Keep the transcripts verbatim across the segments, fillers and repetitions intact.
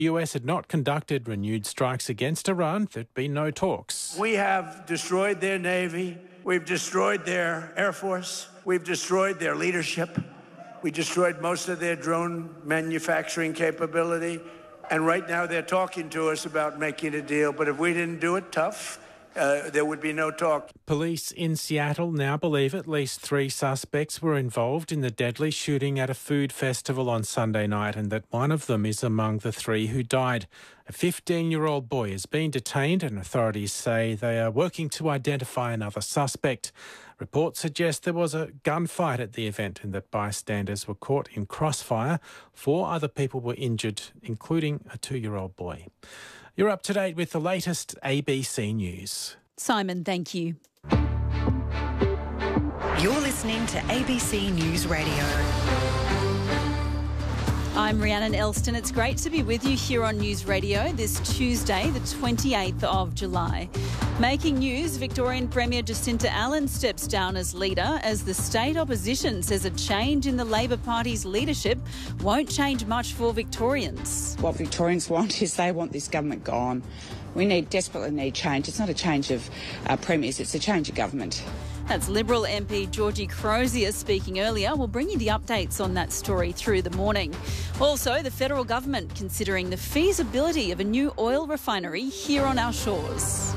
The U S had not conducted renewed strikes against Iran. There'd been no talks. We have destroyed their Navy. We've destroyed their Air Force. We've destroyed their leadership. We destroyed most of their drone manufacturing capability. And right now they're talking to us about making a deal. But if we didn't do it tough, uh, there would be no talk. Police in Seattle now believe at least three suspects were involved in the deadly shooting at a food festival on Sunday night, and that one of them is among the three who died. A fifteen-year-old boy has been detained, and authorities say they are working to identify another suspect. Reports suggest there was a gunfight at the event and that bystanders were caught in crossfire. Four other people were injured, including a two-year-old boy. You're up to date with the latest A B C News. Simon, thank you. You're listening to A B C News Radio. I'm Rhiannon Elston. It's great to be with you here on News Radio this Tuesday, the twenty-eighth of July. Making news, Victorian Premier Jacinta Allen steps down as leader as the state opposition says a change in the Labor Party's leadership won't change much for Victorians. What Victorians want is they want this government gone. We need desperately need change. It's not a change of uh, premiers, it's a change of government. That's Liberal M P Georgie Crozier speaking earlier. We'll bring you the updates on that story through the morning. Also, the federal government considering the feasibility of a new oil refinery here on our shores.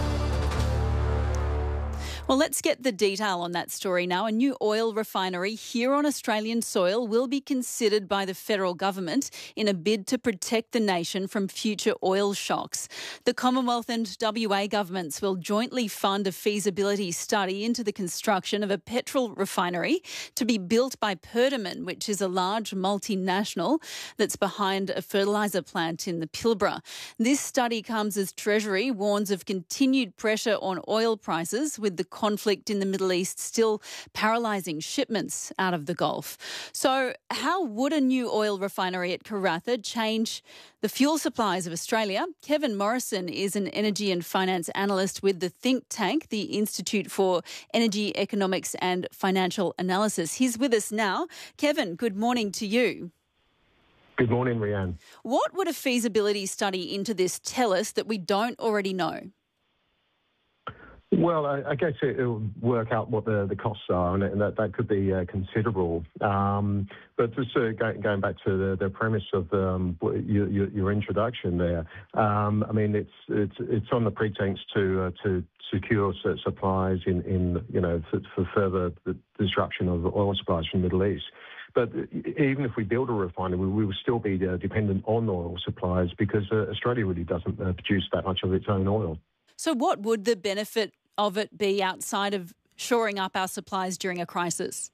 Well, let's get the detail on that story now. A new oil refinery here on Australian soil will be considered by the federal government in a bid to protect the nation from future oil shocks. The Commonwealth and W A governments will jointly fund a feasibility study into the construction of a petrol refinery to be built by Perdaman, which is a large multinational that's behind a fertiliser plant in the Pilbara. This study comes as Treasury warns of continued pressure on oil prices, with the conflict in the Middle East still paralysing shipments out of the Gulf. So how would a new oil refinery at Karratha change the fuel supplies of Australia? Kevin Morrison is an energy and finance analyst with the think tank, the Institute for Energy Economics and Financial Analysis. He's with us now. Kevin, good morning to you. Good morning, Rhiannon. What would a feasibility study into this tell us that we don't already know? Well, I, I guess it will work out what the, the costs are, and, and that, that could be uh, considerable. Um, but just uh, going, going back to the, the premise of um, your, your, your introduction there, um, I mean, it's it's it's on the pretense to uh, to secure supplies in, in you know for, for further disruption of oil supplies from the Middle East. But even if we build a refinery, we, we will still be uh, dependent on oil supplies because uh, Australia really doesn't uh, produce that much of its own oil. So what would the benefit of it be outside of shoring up our supplies during a crisis?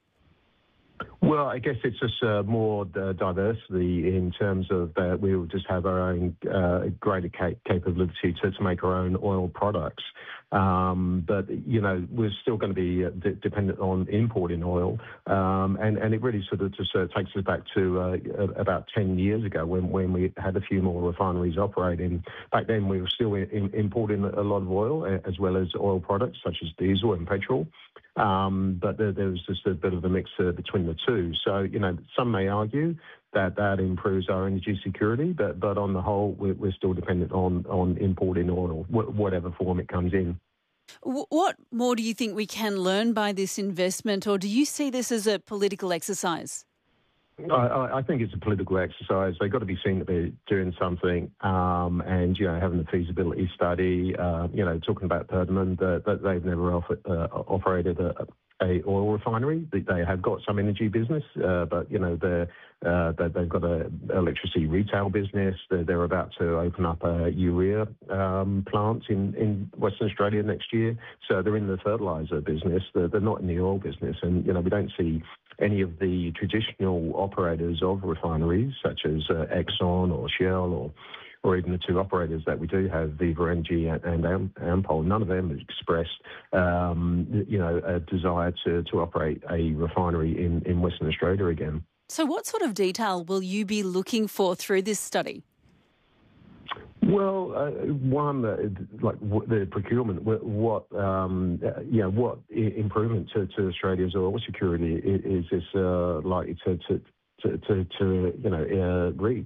Well, I guess it's just uh, more uh, diversity in terms of that we will just have our own uh, greater cap- capability to, to make our own oil products. Um, but, you know, we're still going to be uh, d- dependent on importing oil. Um, and, and it really sort of just uh, takes us back to uh, about ten years ago when, when we had a few more refineries operating. Back then, we were still in, importing a lot of oil as well as oil products such as diesel and petrol. Um, but there, there was just a bit of a mix uh, between the two. So, you know, some may argue that that improves our energy security, but, but on the whole, we're, we're still dependent on, on importing oil, wh- whatever form it comes in. What more do you think we can learn by this investment, or do you see this as a political exercise? I, I think it's a political exercise. They've got to be seen to be doing something, um, and you know, having a feasibility study. Uh, you know, talking about Perdaman, that uh, they've never offered, uh, operated a, a oil refinery. They have got some energy business, uh, but you know, they're, uh, they've got a electricity retail business. They're, they're about to open up a urea um, plant in, in Western Australia next year. So they're in the fertiliser business. They're, they're not in the oil business, and you know, we don't see any of the traditional operators of refineries, such as uh, Exxon or Shell or or even the two operators that we do have, Viva Energy and, and Am- Ampol, none of them have expressed, um, you know, a desire to, to operate a refinery in, in Western Australia again. So what sort of detail will you be looking for through this study? Well, uh, one, uh, like w- the procurement, what, what um, uh, you know, what I- improvement to, to Australia's oil security is, is this uh, likely to, to, to, to, to, you know, uh, reach?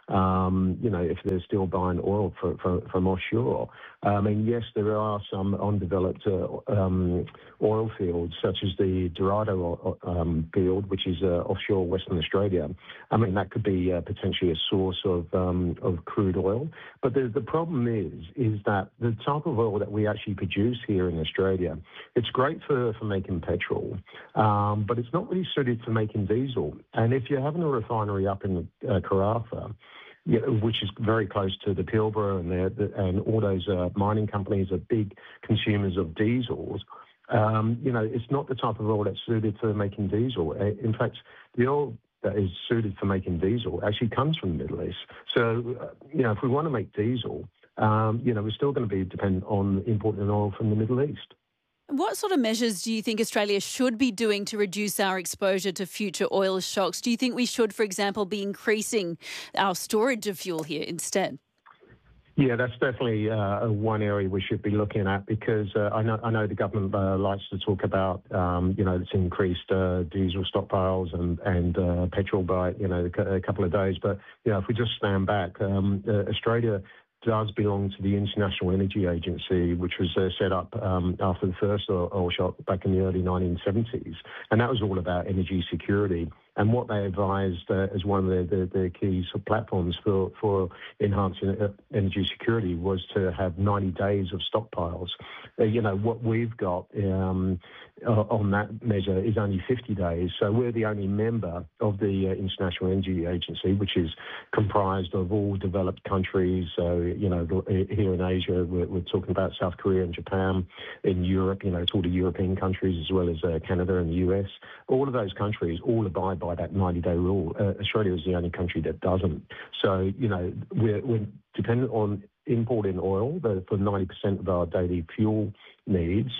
um, you know, if they're still buying oil for, for, from offshore. I mean, yes, there are some undeveloped uh, um, oil fields, such as the Dorado um, field, which is uh, offshore Western Australia. I mean, that could be uh, potentially a source of um, of crude oil. But the, the problem is, is that the type of oil that we actually produce here in Australia, it's great for, for making petrol, um, but it's not really suited for making diesel. And if you're having a refinery up in uh, Karratha, yeah, which is very close to the Pilbara, and, the, and all those uh, mining companies are big consumers of diesels. Um, you know, it's not the type of oil that's suited for making diesel. In fact, the oil that is suited for making diesel actually comes from the Middle East. So, uh, you know, if we want to make diesel, um, you know, we're still going to be dependent on importing oil from the Middle East. What sort of measures do you think Australia should be doing to reduce our exposure to future oil shocks? Do you think we should, for example, be increasing our storage of fuel here instead? Yeah, that's definitely uh, one area we should be looking at, because uh, I know I know the government uh, likes to talk about um, you know, it's increased uh, diesel stockpiles and and uh, petrol by you know a couple of days, but you know, if we just stand back, um, uh, Australia does belong to the International Energy Agency, which was uh, set up um, after the first oil shock back in the early nineteen seventies. And that was all about energy security. And what they advised uh, as one of the, the, the key sort of platforms for, for enhancing energy security was to have ninety days of stockpiles. Uh, you know, what we've got um, on that measure is only fifty days. So we're the only member of the uh, International Energy Agency, which is comprised of all developed countries. So, you know, here in Asia, we're, we're talking about South Korea and Japan. In Europe, you know, it's all the European countries, as well as uh, Canada and the U S. All of those countries all abide by that ninety-day rule. Uh, Australia is the only country that doesn't. So, you know, we're, we're dependent on importing oil for ninety percent of our daily fuel needs.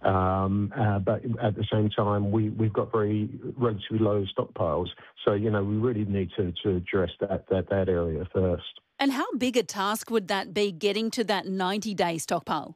Um, uh, but at the same time, we, we've got very relatively low stockpiles. So, you know, we really need to, to address that, that, that area first. And how big a task would that be, getting to that ninety-day stockpile?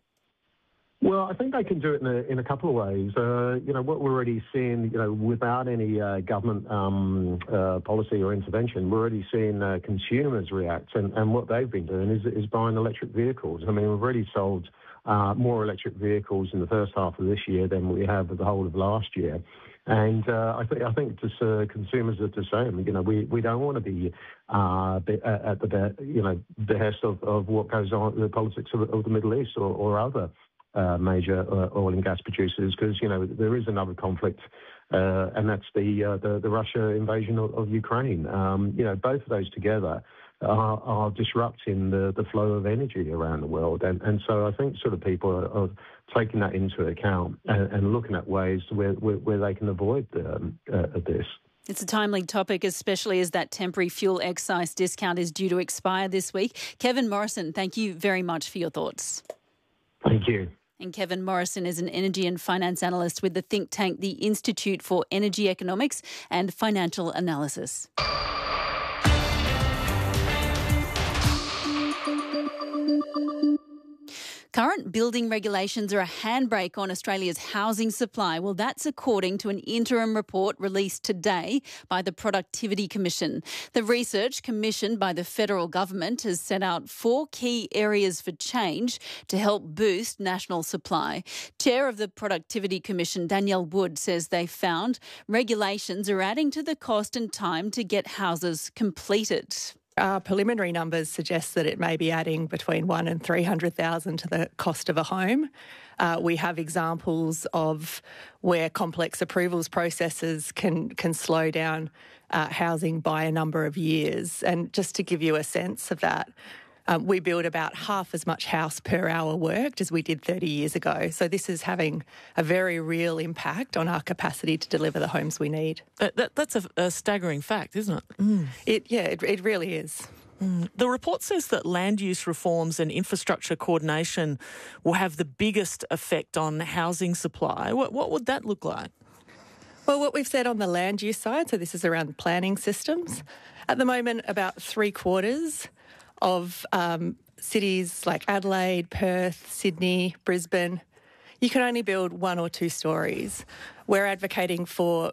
Well, I think they can do it in a, in a couple of ways. Uh, you know, what we're already seeing, you know, without any uh, government um, uh, policy or intervention, we're already seeing uh, consumers react. And, and what they've been doing is, is buying electric vehicles. I mean, we've already sold uh, more electric vehicles in the first half of this year than we have for the whole of last year. And uh, I think I think just uh, consumers are the same. You know, we, we don't want to be uh, at the you know behest of, of what goes on in the politics of, of the Middle East or, or other Uh, major uh, oil and gas producers, because you know there is another conflict, uh, and that's the, uh, the the Russia invasion of, of Ukraine. Um, you know, both of those together are, are disrupting the, the flow of energy around the world, and and so I think sort of people are, are taking that into account and, and looking at ways where where, where they can avoid um, uh, this. It's a timely topic, especially as that temporary fuel excise discount is due to expire this week. Kevin Morrison, thank you very much for your thoughts. Thank you. And Kevin Morrison is an energy and finance analyst with the think tank, the Institute for Energy Economics and Financial Analysis. Current building regulations are a handbrake on Australia's housing supply. Well, that's according to an interim report released today by the Productivity Commission. The research commissioned by the federal government has set out four key areas for change to help boost national supply. Chair of the Productivity Commission, Danielle Wood, says they found regulations are adding to the cost and time to get houses completed. Our preliminary numbers suggest that it may be adding between one and three hundred thousand to the cost of a home. Uh, we have examples of where complex approvals processes can can slow down uh, housing by a number of years. And just to give you a sense of that, um, we build about half as much house per hour worked as we did thirty years ago. So this is having a very real impact on our capacity to deliver the homes we need. Uh, that, that's a, a staggering fact, isn't it? Mm. It yeah, it, it really is. Mm. The report says that land use reforms and infrastructure coordination will have the biggest effect on housing supply. What, what would that look like? Well, what we've said on the land use side, so this is around planning systems. At the moment, about three quarters of um, cities like Adelaide, Perth, Sydney, Brisbane, you can only build one or two stories. We're advocating for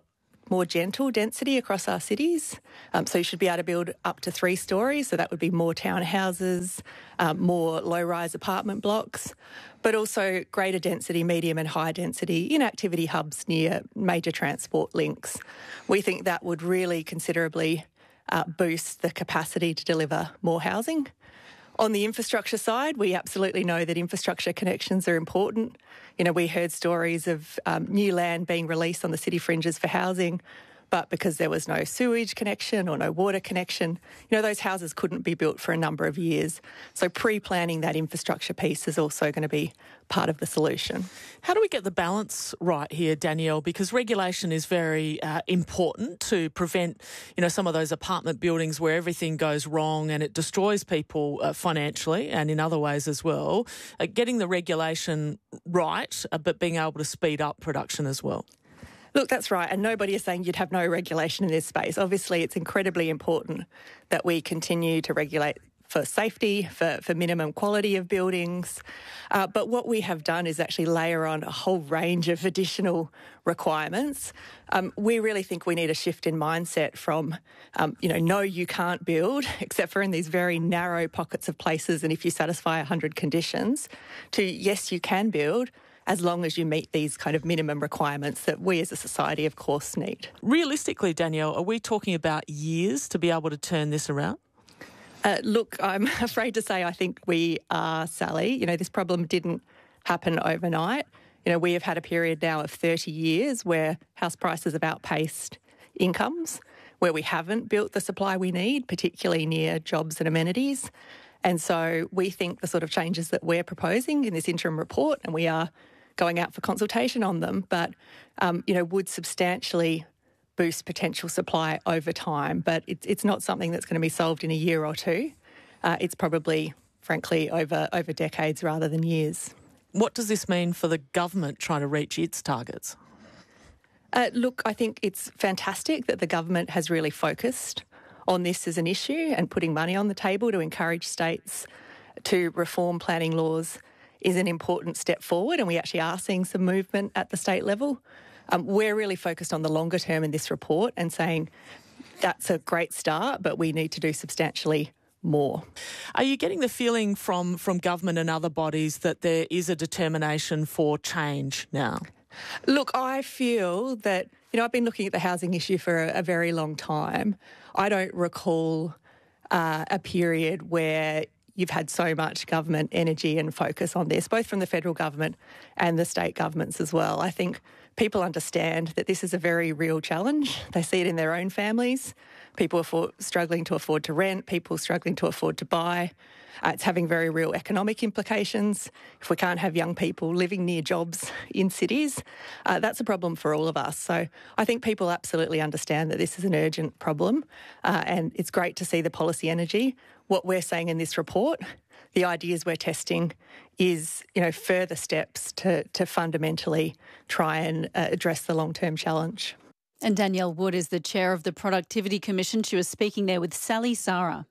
more gentle density across our cities. Um, so you should be able to build up to three storeys, so that would be more townhouses, um, more low-rise apartment blocks, but also greater density, medium and high density in activity hubs near major transport links. We think that would really considerably uh, boost the capacity to deliver more housing. On the infrastructure side, we absolutely know that infrastructure connections are important. You know, we heard stories of um, new land being released on the city fringes for housing, but because there was no sewage connection or no water connection, you know, those houses couldn't be built for a number of years. So pre-planning that infrastructure piece is also going to be part of the solution. How do we get the balance right here, Danielle? Because regulation is very uh, important to prevent, you know, some of those apartment buildings where everything goes wrong and it destroys people uh, financially and in other ways as well. Uh, getting the regulation right, uh, but being able to speed up production as well. Look, that's right. And nobody is saying you'd have no regulation in this space. Obviously, it's incredibly important that we continue to regulate for safety, for, for minimum quality of buildings. Uh, but what we have done is actually layer on a whole range of additional requirements. Um, we really think we need a shift in mindset from, um, you know, no, you can't build, except for in these very narrow pockets of places and if you satisfy one hundred conditions, to yes, you can build, as long as you meet these kind of minimum requirements that we as a society, of course, need. Realistically, Danielle, are we talking about years to be able to turn this around? Uh, look, I'm afraid to say I think we are, Sally. You know, this problem didn't happen overnight. You know, we have had a period now of thirty years where house prices have outpaced incomes, where we haven't built the supply we need, particularly near jobs and amenities. And so we think the sort of changes that we're proposing in this interim report, and we are going out for consultation on them, but, um, you know, would substantially boost potential supply over time. But it's, it's not something that's going to be solved in a year or two. Uh, it's probably, frankly, over, over decades rather than years. What does this mean for the government trying to reach its targets? Uh, look, I think it's fantastic that the government has really focused on this as an issue and putting money on the table to encourage states to reform planning laws is an important step forward, and we actually are seeing some movement at the state level. Um, we're really focused on the longer term in this report and saying that's a great start, but we need to do substantially more. Are you getting the feeling from, from government and other bodies that there is a determination for change now? Look, I feel that, you know, I've been looking at the housing issue for a, a very long time. I don't recall uh, a period where you've had so much government energy and focus on this, both from the federal government and the state governments as well. I think people understand that this is a very real challenge. They see it in their own families. People are struggling to afford to rent, people struggling to afford to buy. Uh, it's having very real economic implications. If we can't have young people living near jobs in cities, uh, that's a problem for all of us. So I think people absolutely understand that this is an urgent problem, uh, and it's great to see the policy energy. What we're saying in this report, the ideas we're testing, is, you know, further steps to, to fundamentally try and uh, address the long-term challenge. And Danielle Wood is the chair of the Productivity Commission. She was speaking there with Sally Sara.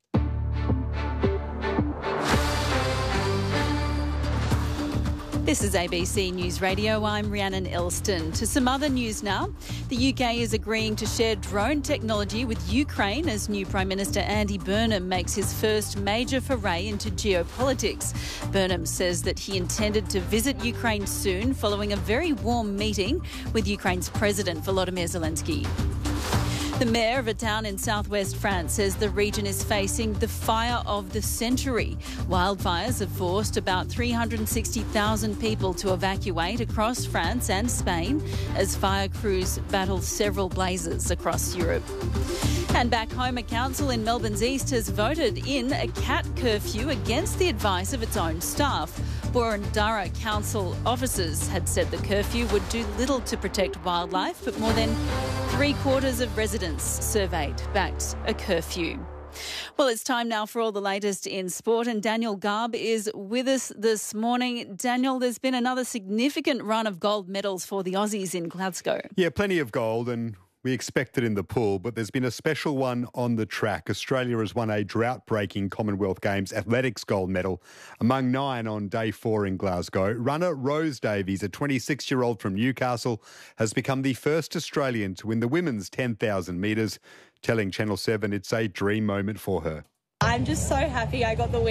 This is A B C News Radio. I'm Rhiannon Elston. To some other news now. The U K is agreeing to share drone technology with Ukraine as new Prime Minister Andy Burnham makes his first major foray into geopolitics. Burnham says that he intended to visit Ukraine soon following a very warm meeting with Ukraine's President Volodymyr Zelensky. The mayor of a town in southwest France says the region is facing the fire of the century. Wildfires have forced about three hundred sixty thousand people to evacuate across France and Spain as fire crews battle several blazes across Europe. And back home, a council in Melbourne's east has voted in a cat curfew against the advice of its own staff. Boroondara Council officers had said the curfew would do little to protect wildlife, but more than three quarters of residents surveyed backed a curfew. Well, it's time now for all the latest in sport, and Daniel Garb is with us this morning. Daniel, there's been another significant run of gold medals for the Aussies in Glasgow. Yeah, plenty of gold, and We expect it in the pool, but there's been a special one on the track. Australia has won a drought-breaking Commonwealth Games athletics gold medal among nine on day four in Glasgow. Runner Rose Davies, a twenty-six-year-old from Newcastle, has become the first Australian to win the women's ten thousand metres, telling Channel seven it's a dream moment for her. I'm just so happy I got the win.